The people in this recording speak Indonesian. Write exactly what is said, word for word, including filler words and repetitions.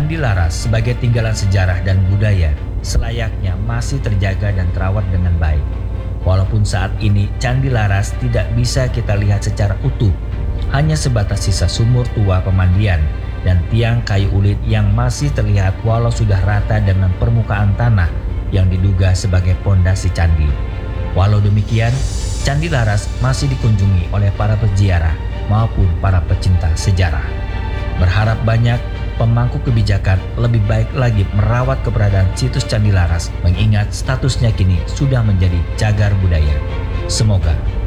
Candi Laras sebagai tinggalan sejarah dan budaya selayaknya masih terjaga dan terawat dengan baik. Walaupun saat ini Candi Laras tidak bisa kita lihat secara utuh, hanya sebatas sisa sumur tua pemandian dan tiang kayu ulit yang masih terlihat walau sudah rata dengan permukaan tanah yang diduga sebagai pondasi candi. Walau demikian, Candi Laras masih dikunjungi oleh para peziarah maupun para pecinta sejarah. Berharap banyak pemangku kebijakan lebih baik lagi merawat keberadaan situs Candi Laras mengingat statusnya kini sudah menjadi cagar budaya. Semoga